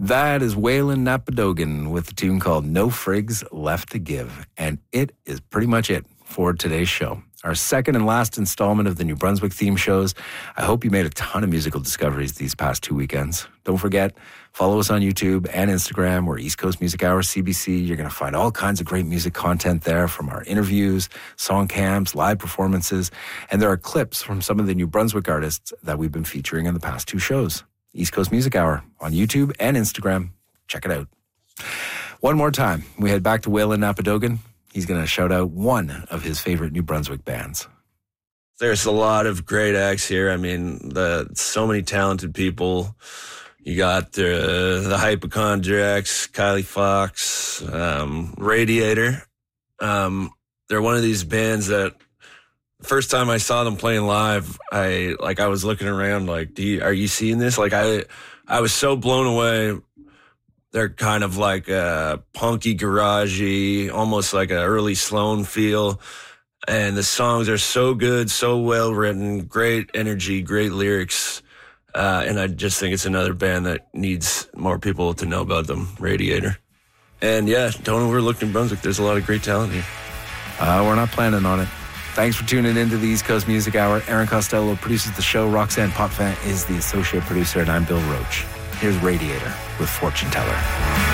That is Waylon Napadogan with a tune called No Frigs Left to Give. And it is pretty much it for today's show. Our second and last installment of the New Brunswick theme shows. I hope you made a ton of musical discoveries these past 2 weekends. Don't forget, follow us on YouTube and Instagram. We're East Coast Music Hour CBC. You're going to find all kinds of great music content there, from our interviews, song camps, live performances. And there are clips from some of the New Brunswick artists that we've been featuring in the past 2 shows. East Coast Music Hour on YouTube and Instagram. Check it out. One more time, we head back to Waylon Napadogan. He's going to shout out one of his favorite New Brunswick bands. There's a lot of great acts here. I mean, so many talented people. You got the Hypochondriacs, Kylie Fox, Radiator. They're one of these bands that the first time I saw them playing live, I was looking around like, are you seeing this? Like I was so blown away. They're kind of like a punky, garagey, almost like an early Sloan feel. And the songs are so good, so well written, great energy, great lyrics. And I just think it's another band that needs more people to know about them, Radiator. And yeah, don't overlook New Brunswick. There's a lot of great talent here. We're not planning on it. Thanks for tuning in to the East Coast Music Hour. Aaron Costello produces the show. Roxanne Potvin is the associate producer, and I'm Bill Roach. Here's Radiator with Fortune Teller.